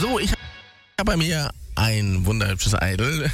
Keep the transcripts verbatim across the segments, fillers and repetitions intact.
So, ich habe bei mir ein wunderhübsches Idol.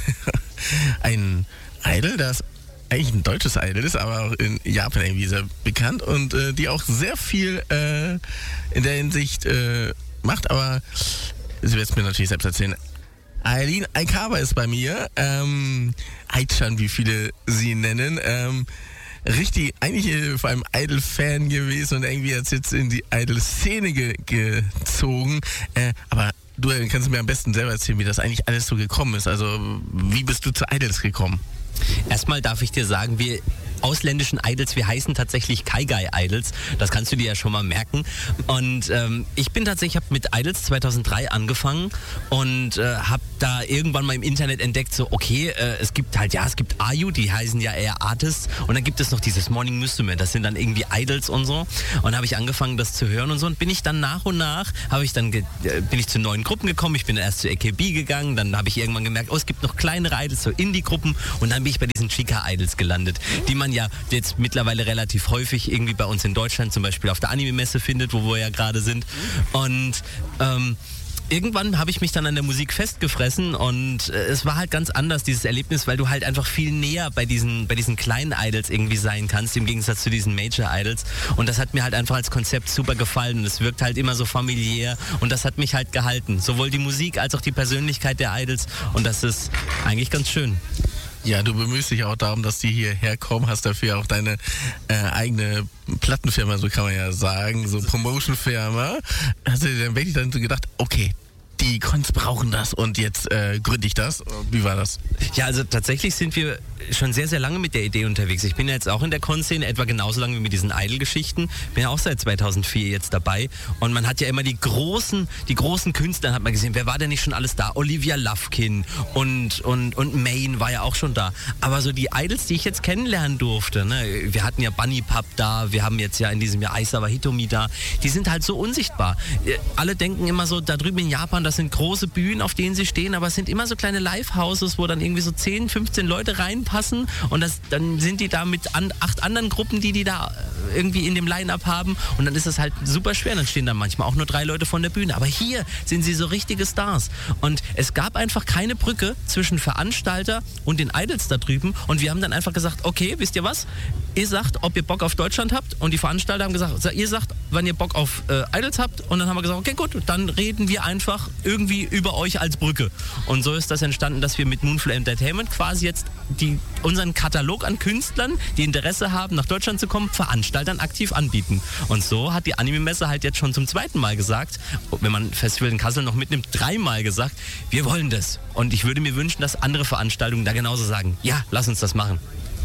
Ein Idol, das eigentlich ein deutsches Idol ist, aber auch in Japan irgendwie sehr bekannt und äh, die auch sehr viel äh, in der Hinsicht äh, macht, aber sie wird es mir natürlich selbst erzählen. Eileen Aikawa ist bei mir, ähm, Aichan, wie viele sie nennen, ähm, richtig, eigentlich äh, vor allem Idol-Fan gewesen und irgendwie jetzt, jetzt in die Idol-Szene ge- gezogen, äh, aber du kannst mir am besten selber erzählen, wie das eigentlich alles so gekommen ist, also wie bist du zu Idols gekommen? Erstmal darf ich dir sagen, wir ausländischen Idols, wir heißen tatsächlich Kaigai Idols. Das kannst du dir ja schon mal merken. Und ähm, ich bin tatsächlich, habe mit Idols zweitausenddrei angefangen und äh, habe da irgendwann mal im Internet entdeckt, so okay, äh, es gibt halt, ja, es gibt I U, die heißen ja eher Artists und dann gibt es noch dieses Morning Musume, das sind dann irgendwie Idols und so. Und habe ich angefangen, das zu hören und so und bin ich dann nach und nach, habe ich dann, ge- äh, bin ich zu neuen Gruppen gekommen. Ich bin erst zu A K B gegangen, dann habe ich irgendwann gemerkt, oh, es gibt noch kleinere Idols, so Indie-Gruppen und dann bin ich bei diesen Chica Idols gelandet, die man ja jetzt mittlerweile relativ häufig irgendwie bei uns in Deutschland zum Beispiel auf der Anime-Messe findet, wo wir ja gerade sind. Und ähm, irgendwann habe ich mich dann an der Musik festgefressen und äh, es war halt ganz anders, dieses Erlebnis, weil du halt einfach viel näher bei diesen, bei diesen kleinen Idols irgendwie sein kannst, im Gegensatz zu diesen Major-Idols. Und das hat mir halt einfach als Konzept super gefallen. Es wirkt halt immer so familiär und das hat mich halt gehalten. Sowohl die Musik als auch die Persönlichkeit der Idols und das ist eigentlich ganz schön. Ja, du bemühst dich auch darum, dass die hierher kommen, hast dafür auch deine äh, eigene Plattenfirma, so kann man ja sagen, so Promotion-Firma. Hast du dir dann wirklich dann so gedacht, okay, die Cons brauchen das und jetzt äh, gründe ich das? Wie war das? Ja, also tatsächlich sind wir schon sehr, sehr lange mit der Idee unterwegs. Ich bin ja jetzt auch in der Con-Szene etwa genauso lange wie mit diesen Idol-Geschichten. Bin ja auch seit zweitausendvier jetzt dabei und man hat ja immer die großen, die großen Künstler, hat man gesehen. Wer war denn nicht schon alles da? Olivia Lufkin und, und, und Main war ja auch schon da. Aber so die Idols, die ich jetzt kennenlernen durfte, ne? Wir hatten ja Bunny Pup da, wir haben jetzt ja in diesem Jahr Aisawa Hitomi da, die sind halt so unsichtbar. Alle denken immer so, da drüben in Japan, das sind große Bühnen, auf denen sie stehen, aber es sind immer so kleine Live-Houses, wo dann irgendwie so zehn, fünfzehn Leute reinpassen und das, dann sind die da mit an, acht anderen Gruppen, die die da irgendwie in dem Line-Up haben und dann ist es halt super schwer, dann stehen da manchmal auch nur drei Leute von der Bühne, aber hier sind sie so richtige Stars und es gab einfach keine Brücke zwischen Veranstalter und den Idols da drüben und wir haben dann einfach gesagt, okay, wisst ihr was, ihr sagt, ob ihr Bock auf Deutschland habt und die Veranstalter haben gesagt, ihr sagt, wann ihr Bock auf äh, Idols habt und dann haben wir gesagt, okay gut, dann reden wir einfach irgendwie über euch als Brücke. Und so ist das entstanden, dass wir mit Moonflow Entertainment quasi jetzt die, unseren Katalog an Künstlern, die Interesse haben, nach Deutschland zu kommen, Veranstaltern aktiv anbieten. Und so hat die Anime-Messe halt jetzt schon zum zweiten Mal gesagt, wenn man Festival in Kassel noch mitnimmt, dreimal gesagt, wir wollen das. Und ich würde mir wünschen, dass andere Veranstaltungen da genauso sagen, ja, lass uns das machen.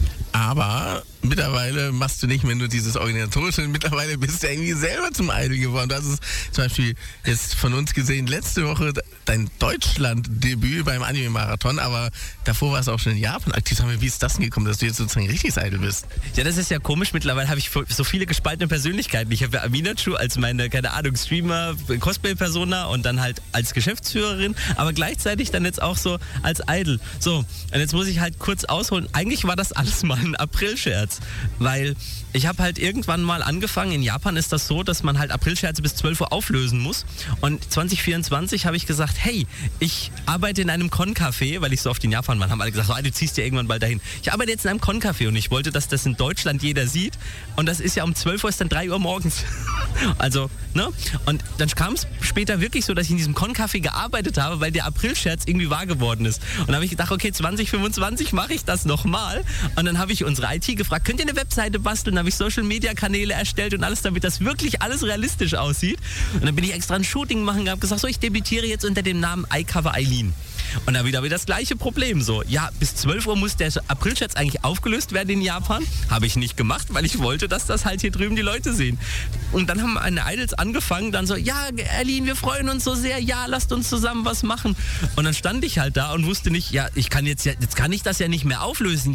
Aber mittlerweile machst du nicht mehr nur dieses Organisatorische, mittlerweile bist du irgendwie selber zum Idol geworden. Du hast es zum Beispiel jetzt von uns gesehen, letzte Woche dein Deutschland-Debüt beim Anime-Marathon, aber davor warst du auch schon in Japan aktiv. Wie ist das denn gekommen, dass du jetzt sozusagen richtiges Idol bist? Ja, das ist ja komisch. Mittlerweile habe ich so viele gespaltene Persönlichkeiten. Ich habe ja Aminachu als meine, keine Ahnung, Streamer, Cosplay-Persona und dann halt als Geschäftsführerin, aber gleichzeitig dann jetzt auch so als Idol. So, und jetzt muss ich halt kurz ausholen. Eigentlich war das alles mal ein Aprilscherz, weil ich habe halt irgendwann mal angefangen, in Japan ist das so, dass man halt Aprilscherze bis zwölf Uhr auflösen muss und zwanzig vierundzwanzig habe ich gesagt, hey, ich arbeite in einem Con-Café, weil ich so oft in Japan war, haben alle gesagt, oh, du ziehst ja irgendwann bald dahin. Ich arbeite jetzt in einem Con-Café und ich wollte, dass das in Deutschland jeder sieht und das ist ja um zwölf Uhr, ist dann drei Uhr morgens. Also, ne? Und dann kam es später wirklich so, dass ich in diesem Con-Café gearbeitet habe, weil der Aprilscherz irgendwie wahr geworden ist. Und dann habe ich gedacht, okay, zwanzig fünfundzwanzig mache ich das nochmal und dann habe ich unsere I T gefragt, könnt ihr eine Webseite basteln? Dann habe ich Social-Media-Kanäle erstellt und alles, damit das wirklich alles realistisch aussieht. Und dann bin ich extra ein Shooting machen und habe gesagt, so, ich debütiere jetzt unter dem Namen Aikawa Eileen. Und dann wieder wieder das gleiche Problem. So, ja, bis zwölf Uhr muss der Aprilscherz eigentlich aufgelöst werden in Japan. Habe ich nicht gemacht, weil ich wollte, dass das halt hier drüben die Leute sehen. Und dann haben meine Idols angefangen, dann so, ja, Eileen, wir freuen uns so sehr, ja, lasst uns zusammen was machen. Und dann stand ich halt da und wusste nicht, ja, ich kann jetzt, jetzt kann ich das ja nicht mehr auflösen. Jetzt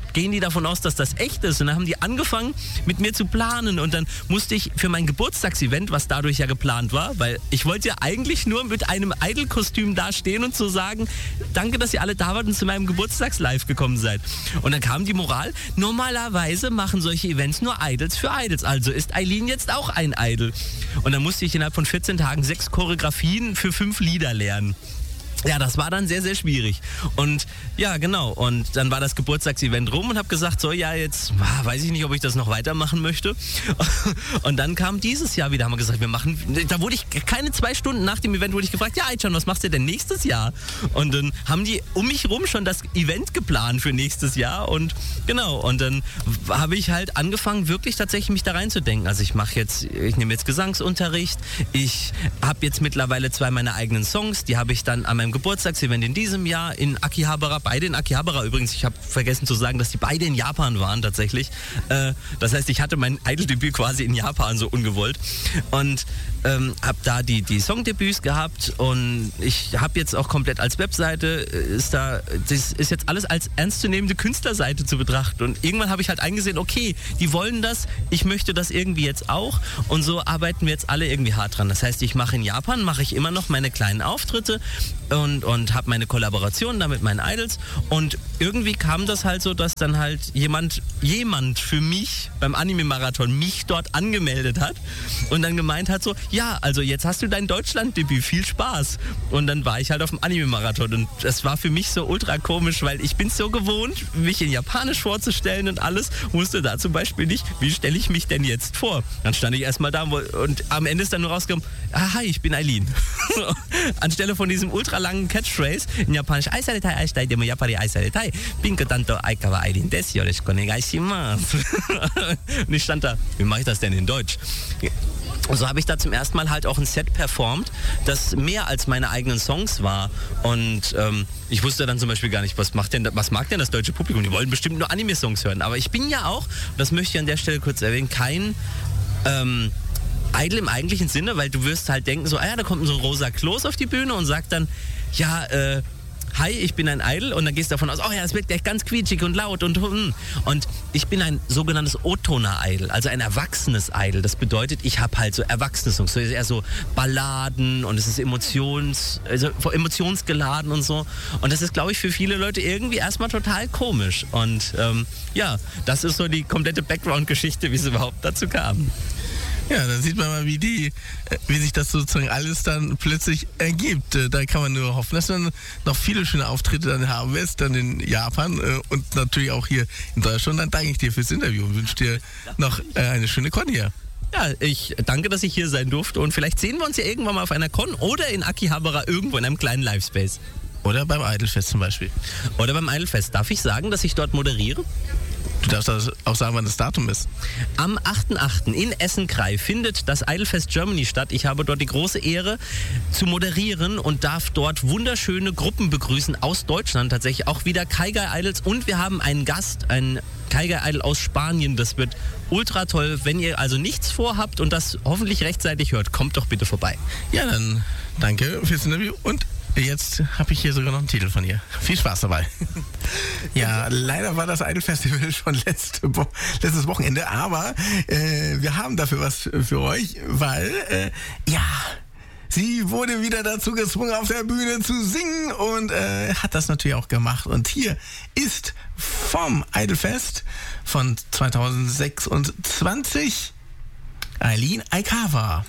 gehen die davon aus, dass das echt ist. Und dann haben die angefangen, mit mir zu planen. Und dann musste ich für mein Geburtstagsevent, was dadurch ja geplant war, weil ich wollte ja eigentlich nur mit einem Idol-Kostüm dastehen und zu sagen, danke, dass ihr alle da wart und zu meinem Geburtstagslive gekommen seid. Und dann kam die Moral, normalerweise machen solche Events nur Idols für Idols. Also ist Eileen jetzt auch ein Idol. Und dann musste ich innerhalb von vierzehn Tagen sechs Choreografien für fünf Lieder lernen. Ja, das war dann sehr, sehr schwierig. Und ja, genau. Und dann war das Geburtstagsevent rum und habe gesagt, so, ja, jetzt ah, weiß ich nicht, ob ich das noch weitermachen möchte. Und dann kam dieses Jahr wieder, haben wir gesagt, wir machen, da wurde ich keine zwei Stunden nach dem Event wurde ich gefragt, ja, Aycan, was machst du denn nächstes Jahr? Und dann haben die um mich rum schon das Event geplant für nächstes Jahr. Und genau, und dann habe ich halt angefangen, wirklich tatsächlich mich da reinzudenken. Also ich mache jetzt, ich nehme jetzt Gesangsunterricht. Ich habe jetzt mittlerweile zwei meiner eigenen Songs, die habe ich dann an meinem Geburtstagsevent in diesem Jahr in Akihabara, beide in Akihabara übrigens, ich habe vergessen zu sagen, dass die beide in Japan waren tatsächlich. Äh, das heißt, ich hatte mein Idol-Debüt quasi in Japan, so ungewollt. Und ähm, habe da die, die Songdebüts gehabt und ich habe jetzt auch komplett als Webseite, ist da, das ist jetzt alles als ernstzunehmende Künstlerseite zu betrachten. Und irgendwann habe ich halt eingesehen, okay, die wollen das, ich möchte das irgendwie jetzt auch und so arbeiten wir jetzt alle irgendwie hart dran. Das heißt, ich mache in Japan, mache ich immer noch meine kleinen Auftritte und, und habe meine Kollaborationen da mit meinen Idols und irgendwie kam das halt so, dass dann halt jemand, jemand für mich beim Anime-Marathon mich dort angemeldet hat und dann gemeint hat so, ja, also jetzt hast du dein Deutschland-Debüt, viel Spaß. Und dann war ich halt auf dem Anime-Marathon und das war für mich so ultra komisch, weil ich bin so gewohnt, mich in Japanisch vorzustellen und alles, wusste da zum Beispiel nicht, wie stelle ich mich denn jetzt vor? Dann stand ich erstmal da und am Ende ist dann nur rausgekommen, ah, hi, ich bin Eileen. Anstelle von diesem ultra langen Catchphrase in Japanisch, Aisaletai, Aistai, demo Japari, Aisaletai, Pinko Tanto, Aikawa Eileen desu, yoroshiku onegai shimasu. Und ich stand da, wie mache ich das denn in Deutsch? Und so habe ich da zum ersten Mal halt auch ein Set performt, das mehr als meine eigenen Songs war. Und ähm, ich wusste dann zum Beispiel gar nicht, was macht denn, was mag denn das deutsche Publikum? Die wollen bestimmt nur Anime-Songs hören. Aber ich bin ja auch, das möchte ich an der Stelle kurz erwähnen, kein ähm, Idol im eigentlichen Sinne, weil du wirst halt denken, so, ah ja, da kommt so ein rosa Kloß auf die Bühne und sagt dann, ja, äh, hi, ich bin ein Idol und dann gehst du davon aus, oh ja, es wird gleich ganz quietschig und laut und und ich bin ein sogenanntes Otona-Idol, also ein erwachsenes Idol. Das bedeutet, ich habe halt so erwachsene Songs, so eher so Balladen und es ist emotions, also emotionsgeladen und so. Und das ist, glaube ich, für viele Leute irgendwie erstmal total komisch. Und ähm, ja, das ist so die komplette Background-Geschichte, wie es überhaupt dazu kam. Ja, da sieht man mal, wie die, wie sich das sozusagen alles dann plötzlich ergibt. Da kann man nur hoffen, dass man noch viele schöne Auftritte dann haben wirst, dann in Japan und natürlich auch hier in Deutschland. Dann danke ich dir fürs Interview und wünsche dir noch eine schöne Con hier. Ja, ich danke, dass ich hier sein durfte und vielleicht sehen wir uns ja irgendwann mal auf einer Con oder in Akihabara irgendwo in einem kleinen Livespace. Oder beim Idolfest zum Beispiel. Oder beim Idolfest. Darf ich sagen, dass ich dort moderiere? Du darfst auch sagen, wann das Datum ist. Am achten achten in Essen-Krei findet das Idolfest Germany statt. Ich habe dort die große Ehre zu moderieren und darf dort wunderschöne Gruppen begrüßen aus Deutschland. Tatsächlich auch wieder Kaigai Idols und wir haben einen Gast, einen Kaigai Idol aus Spanien. Das wird ultra toll. Wenn ihr also nichts vorhabt und das hoffentlich rechtzeitig hört, kommt doch bitte vorbei. Ja, dann danke fürs Interview und jetzt habe ich hier sogar noch einen Titel von ihr. Viel Spaß dabei. Ja, leider war das Idol-Festival schon letzte Wo- letztes Wochenende, aber äh, wir haben dafür was für euch, weil, äh, ja, sie wurde wieder dazu gezwungen, auf der Bühne zu singen und äh, hat das natürlich auch gemacht. Und hier ist vom Idolfest von zwanzig sechsundzwanzig Eileen Aikawa.